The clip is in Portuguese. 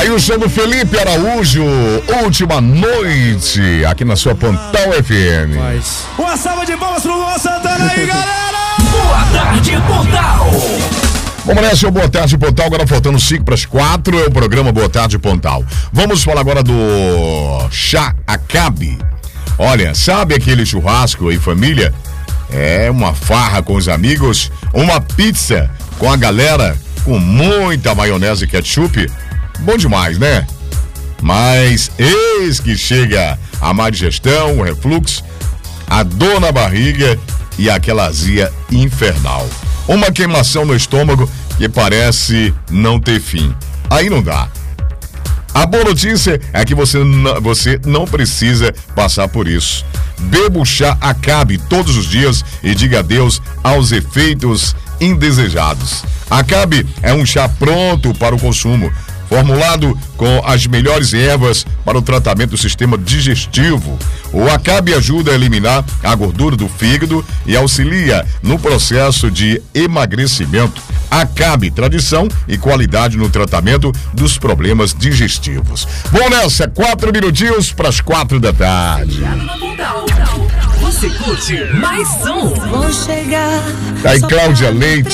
Aí o som do Felipe Araújo, Última Noite, aqui na sua Pontal FM. Uma salva de palmas pro Luan Santana aí, galera! Boa tarde, Pontal! Vamos nessa, Boa Tarde Pontal, agora faltando 5:04, é o programa Boa Tarde Pontal. Vamos falar agora do Chá Acabe. Olha, sabe aquele churrasco em família? É uma farra com os amigos, uma pizza com a galera, com muita maionese e ketchup. Bom demais, né? Mas eis que chega a má digestão, o refluxo, a dor na barriga e aquela azia infernal. Uma queimação no estômago que parece não ter fim. Aí não dá. A boa notícia é que você não precisa passar por isso. Beba o Chá Acabe todos os dias e diga adeus aos efeitos indesejados. Acabe é um chá pronto para o consumo, formulado com as melhores ervas para o tratamento do sistema digestivo. O Acabe ajuda a eliminar a gordura do fígado e auxilia no processo de emagrecimento. Acabe, tradição e qualidade no tratamento dos problemas digestivos. Bom, nessa, 4 minutinhos para as 4 da tarde. Você curte mais um? Vou chegar. Tá aí Cláudia Leite.